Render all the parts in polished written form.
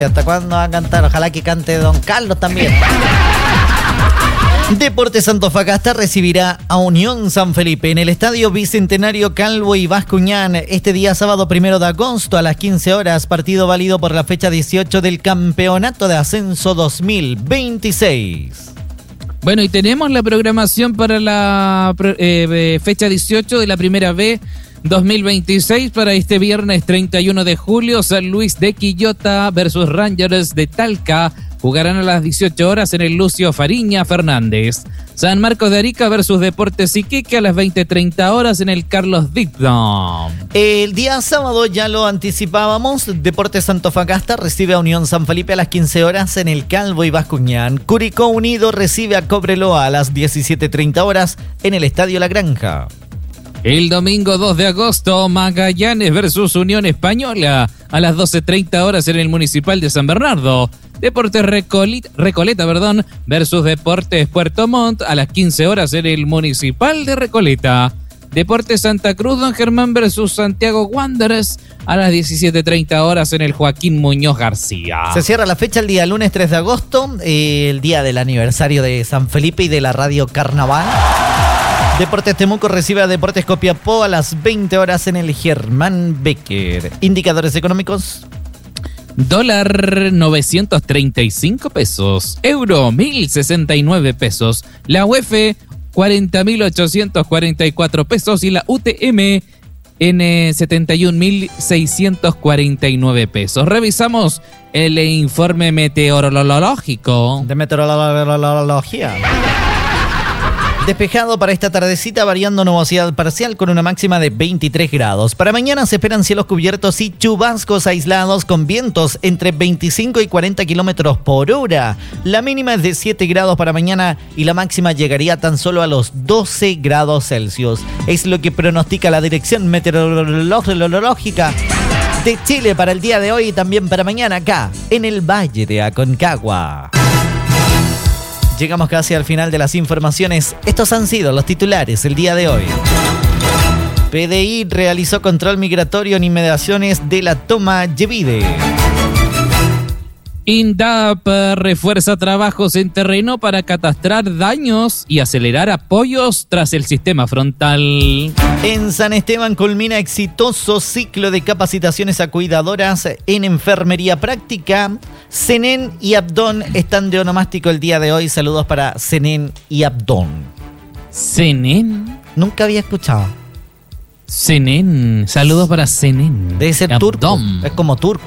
¿Hasta cuándo va a cantar? Ojalá que cante Don Carlos también. Deportes Antofagasta recibirá a Unión San Felipe en el Estadio Bicentenario Calvo y Bascuñán este día sábado 1 de agosto a las 15 horas, partido válido por la fecha 18 del Campeonato de Ascenso 2026. Bueno, y tenemos la programación para la fecha 18 de la Primera B 2026 para este viernes 31 de julio. San Luis de Quillota versus Rangers de Talca jugarán a las 18 horas en el Lucio Fariña Fernández. San Marcos de Arica versus Deportes Iquique a las 20:30 horas en el Carlos Dickdom. El día sábado, ya lo anticipábamos, Deportes Antofagasta recibe a Unión San Felipe a las 15 horas en el Calvo y Bascuñán. Curicó Unido recibe a Cobreloa a las 17:30 horas en el Estadio La Granja. El domingo 2 de agosto, Magallanes versus Unión Española a las 12:30 horas en el Municipal de San Bernardo. Deportes Recoleta versus Deportes Puerto Montt a las 15 horas en el Municipal de Recoleta. Deportes Santa Cruz Don Germán versus Santiago Wanderers a las 17:30 horas en el Joaquín Muñoz García. Se cierra la fecha el día lunes 3 de agosto, el día del aniversario de San Felipe y de la Radio Carnaval. Deportes Temuco recibe a Deportes Copiapó a las 20 horas en el Germán Becker. Indicadores económicos. Dólar 935 pesos, euro 1069 pesos, la UEF 40.844 pesos y la UTM en 71.649 pesos. Revisamos el informe meteorológico. De meteorología. Despejado para esta tardecita, variando nubosidad parcial con una máxima de 23 grados. Para mañana se esperan cielos cubiertos y chubascos aislados con vientos entre 25 y 40 kilómetros por hora. La mínima es de 7 grados para mañana y la máxima llegaría tan solo a los 12 grados Celsius. Es lo que pronostica la Dirección Meteorológica de Chile para el día de hoy y también para mañana acá en el Valle de Aconcagua. Llegamos casi al final de las informaciones. Estos han sido los titulares el día de hoy. PDI realizó control migratorio en inmediaciones de la toma Yevide. INDAP refuerza trabajos en terreno para catastrar daños y acelerar apoyos tras el sistema frontal. En San Esteban culmina exitoso ciclo de capacitaciones a cuidadoras en enfermería práctica. Zenén y Abdón están de onomástico el día de hoy. Saludos para Zenén y Abdón. ¿Zenén? Nunca había escuchado. Zenén. Saludos para Zenén. Debe ser turco. Es como turco.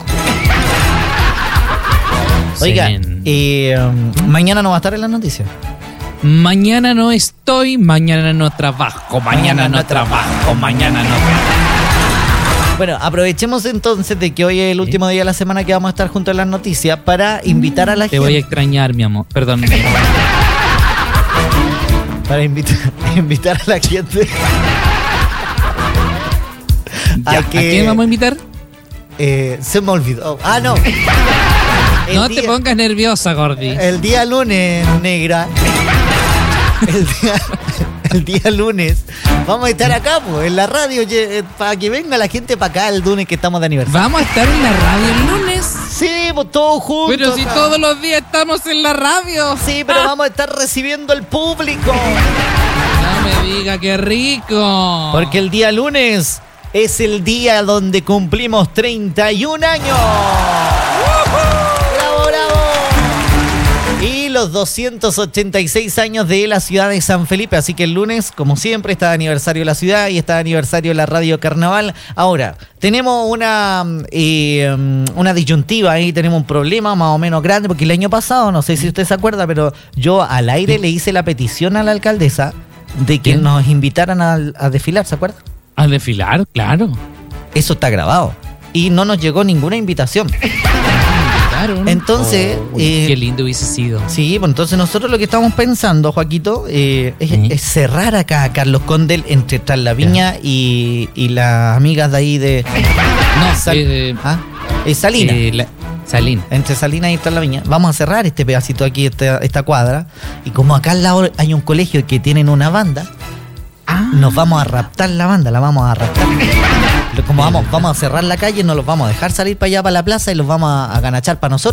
Oiga, mañana no va a estar en las noticias. Mañana no estoy, mañana no trabajo, mañana no trabajo. Bueno, aprovechemos entonces de que hoy es el último día de la semana que vamos a estar junto a las noticias para invitar a la gente. Te voy a extrañar, mi amor. Perdón. Para invitar a la gente. ¿A quién vamos a invitar? Se me olvidó. No. No te pongas nerviosa, Gordi. El día lunes, negra. El día lunes vamos a estar acá, pues, en la radio, para que venga la gente para acá el lunes que estamos de aniversario. ¿Vamos a estar en la radio el lunes? Sí, pues todos juntos. Pero si acá todos los días estamos en la radio. Sí, pero vamos a estar recibiendo al público. No me diga, qué rico. Porque el día lunes es el día donde cumplimos 31 años. Y los 286 años de la ciudad de San Felipe. Así que el lunes, como siempre, está de aniversario de la ciudad y está de aniversario de la Radio Carnaval. Ahora, tenemos una disyuntiva ahí, tenemos un problema más o menos grande, porque el año pasado, no sé si usted se acuerda, pero yo al aire le hice la petición a la alcaldesa de que nos invitaran a desfilar, ¿se acuerda? ¿A desfilar? Claro. Eso está grabado. Y no nos llegó ninguna invitación. Entonces, qué lindo hubiese sido. Sí, bueno, entonces nosotros lo que estamos pensando, Joaquito, es cerrar acá a Carlos Condel entre Tras la Viña y las amigas de ahí de... Salina. Salina. Entre Salina y Tras la Viña. Vamos a cerrar este pedacito aquí, esta cuadra. Y como acá al lado hay un colegio que tienen una banda, nos vamos a raptar la banda, la vamos a raptar. Como vamos a cerrar la calle, no los vamos a dejar salir para allá, para la plaza, y los vamos a ganachar para nosotros.